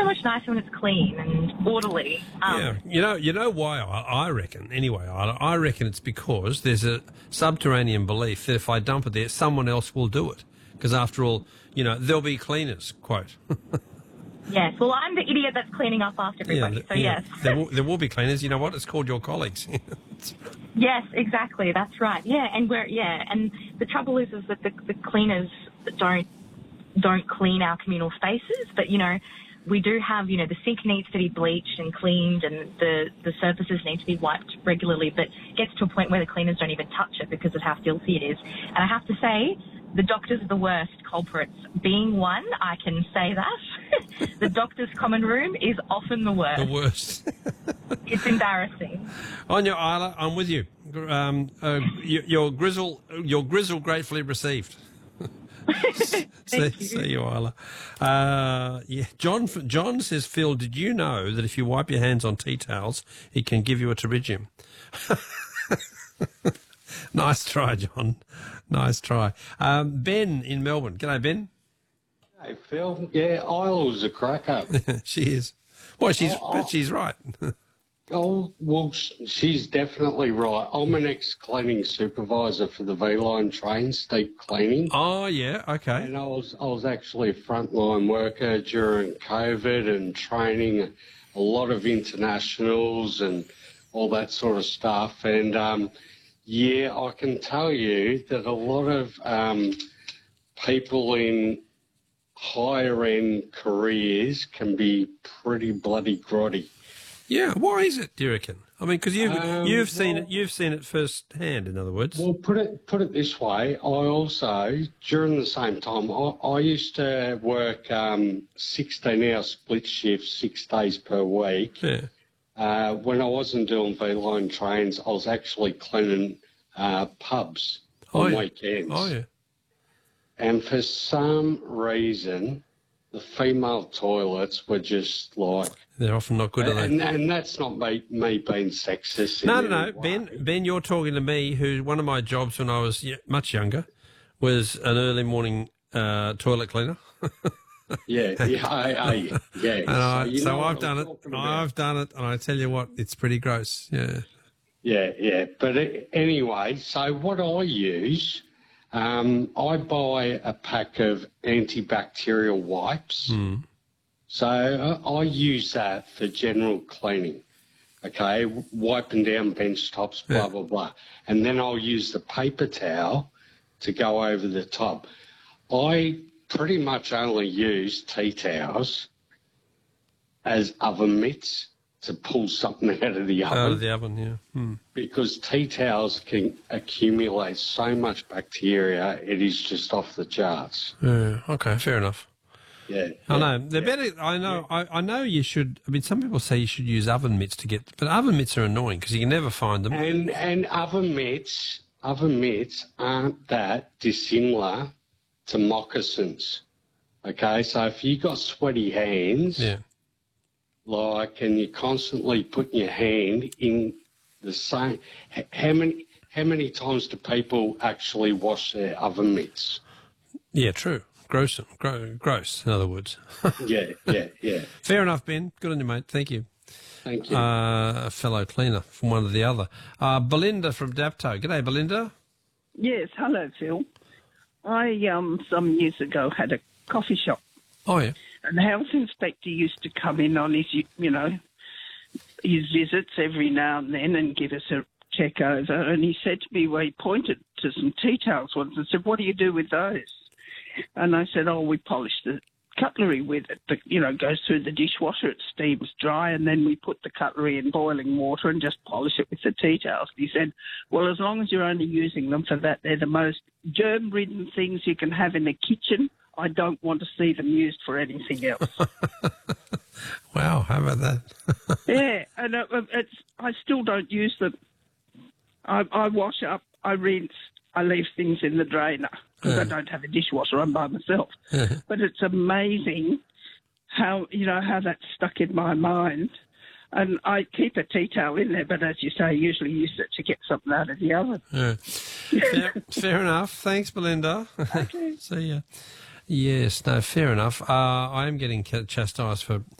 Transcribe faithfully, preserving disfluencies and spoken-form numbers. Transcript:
much nicer when it's clean and orderly. Um, Yeah, you know, you know why I, I reckon. Anyway, I, I reckon it's because there's a subterranean belief that if I dump it there, someone else will do it. Because after all, you know, there'll be cleaners. Quote. Yes. Well, I'm the idiot that's cleaning up after everybody. yeah, so yeah. yes. There will, there will be cleaners. You know what? It's called your colleagues. Yes, exactly. That's right. Yeah, and we're yeah, and the trouble is, is that the, the cleaners don't don't clean our communal spaces, but you know, we do have, you know, the sink needs to be bleached and cleaned, and the the surfaces need to be wiped regularly. But it gets to a point where the cleaners don't even touch it because of how filthy it is. And I have to say, the doctors are the worst culprits. Being one, I can say that. The doctor's common room is often the worst. The worst. It's embarrassing. On your Isla, I'm with you. Um, uh, your, your grizzle, your grizzle, gratefully received. see, you. see you, Isla. Uh, yeah, John. John says, Phil, did you know that if you wipe your hands on tea towels, it can give you a pterygium? Nice try, John. Nice try. Um, Ben in Melbourne. G'day, Ben. Hey, Phil. Yeah, Isla's a cracker. She is. Well, she's, Oh, but oh. she's right. Oh, well, she's definitely right. I'm an ex-cleaning supervisor for the V-Line trains, deep cleaning. Oh, yeah, okay. And I was I was actually a frontline worker during COVID and training a lot of internationals and all that sort of stuff. And, um, yeah, I can tell you that a lot of um, people in higher-end careers can be pretty bloody grotty. Yeah, why is it, do you reckon? I mean, because you've Um, you've seen well- it, you've seen it firsthand. In other words, Well, put it put it this way. I also, during the same time, I, I used to work um, sixteen-hour split shifts, six days per week. yeah, Uh, when I wasn't doing V-Line trains, I was actually cleaning uh, pubs Oh, on yeah. weekends. oh yeah, And for some reason, the female toilets were just like... they're often not good, are they? And, and that's not me, me being sexist. in No, no, any no, way. Ben. Ben, you're talking to me. Who one of my jobs when I was y- much younger was an early morning uh, toilet cleaner. Yeah, yeah, I, I, yeah. And I, you so know what I've I'm done it. talking about. I've done it, and I tell you what, it's pretty gross. Yeah. Yeah, yeah. But it, anyway, so what I use, um, I buy a pack of antibacterial wipes. Mm. So I, I use that for general cleaning. Okay, wiping down bench tops, blah, Yeah. blah, blah. And then I'll use the paper towel to go over the top. I pretty much only use tea towels as oven mitts to pull something out of the oven. Out of the oven, yeah. Hmm. Because tea towels can accumulate so much bacteria, it is just off the charts. Yeah. Okay, fair enough. Yeah. I yeah. know they're better. I know. I, I know you should. I mean, some people say you should use oven mitts to get, but oven mitts are annoying because you can never find them. And and oven mitts, oven mitts aren't that dissimilar to moccasins. Okay, so if you got sweaty hands, Yeah. like, and you're constantly putting your hand in the same, h- how many how many times do people actually wash their oven mitts? Yeah. True. Gross. Gro- gross. In other words. Yeah, yeah, yeah. Fair enough, Ben. Good on you, mate. Thank you. Thank you. Uh, a fellow cleaner from one or the other. Uh, Belinda from Dapto. G'day, Belinda. Yes, hello, Phil. I, um, some years ago, had a coffee shop, Oh, yeah. and the health inspector used to come in on his, you know, his visits every now and then and give us a check over. And he said to me, well, he pointed to some tea towels once and said, what do you do with those? And I said, oh, we polish the cutlery with it. The, you know, goes through the dishwasher, it steams dry, and then we put the cutlery in boiling water and just polish it with the tea towels. He said, well, as long as you're only using them for that, they're the most germ-ridden things you can have in the kitchen. I don't want to see them used for anything else. Wow, how about that? Yeah, and uh, it's, I still don't use them. I, I wash up, I rinse, I leave things in the drainer because Yeah. I don't have a dishwasher. I'm by myself. But it's amazing how, you know, how that's stuck in my mind. And I keep a tea towel in there, but as you say, I usually use it to get something out of the oven. Yeah. Fair, fair enough. Thanks, Belinda. Okay. See ya. Yes, no, fair enough. Uh, I am getting ca- chastised for